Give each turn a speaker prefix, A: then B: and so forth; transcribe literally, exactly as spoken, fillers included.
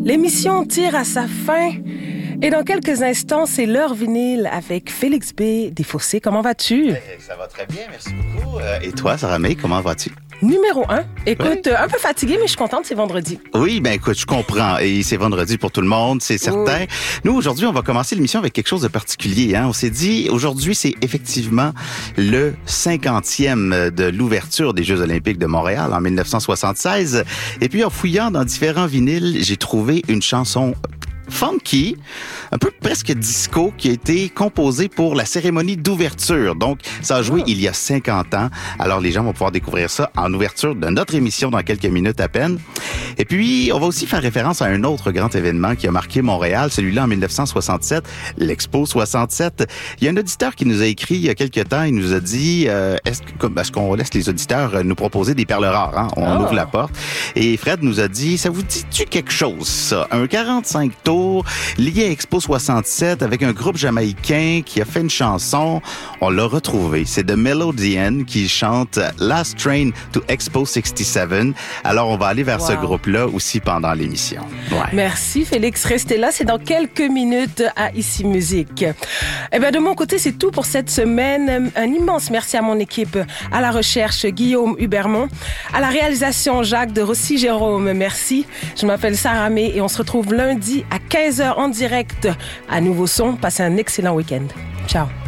A: L'émission tire à sa fin. Et dans quelques instants, c'est l'heure vinyle avec Félix B. Desfossés. Comment vas-tu?
B: Ça va très bien, merci beaucoup. Et toi, Sarah May, comment vas-tu?
A: Numéro un. Écoute,
B: oui.
A: un peu fatiguée, mais je suis contente, c'est vendredi.
B: Oui, ben écoute, je comprends. Et c'est vendredi pour tout le monde, c'est certain. Oui. Nous, aujourd'hui, on va commencer l'émission avec quelque chose de particulier. Hein? On s'est dit, aujourd'hui, c'est effectivement le cinquantième de l'ouverture des Jeux olympiques de Montréal en dix-neuf cent soixante-seize. Et puis, en fouillant dans différents vinyles, j'ai trouvé une chanson funky, un peu presque disco, qui a été composé pour la cérémonie d'ouverture. Donc, ça a joué oh. il y a cinquante ans. Alors, les gens vont pouvoir découvrir ça en ouverture de notre émission dans quelques minutes à peine. Et puis, on va aussi faire référence à un autre grand événement qui a marqué Montréal, celui-là en dix-neuf cent soixante-sept, l'Expo soixante-sept. Il y a un auditeur qui nous a écrit il y a quelques temps, il nous a dit, euh, est-ce, que, est-ce qu'on laisse les auditeurs nous proposer des perles rares? Hein? On oh. ouvre la porte. Et Fred nous a dit, ça vous dit-tu quelque chose, ça? Un quarante-cinq tours lié à Expo soixante-sept avec un groupe jamaïcain qui a fait une chanson. On l'a retrouvé. C'est The Melodian qui chante Last Train to Expo soixante-dix-sept. Alors, on va aller vers wow. ce groupe-là aussi pendant l'émission. Ouais.
A: Merci, Félix. Restez là. C'est dans quelques minutes à Ici Musique. Eh bien, de mon côté, c'est tout pour cette semaine. Un immense merci à mon équipe, à la recherche, Guillaume Hubermont, à la réalisation, Jacques de Rossi-Jérôme. Merci. Je m'appelle Sarah May et on se retrouve lundi à quinze heures en direct à Nouveau Son. Passez un excellent week-end. Ciao.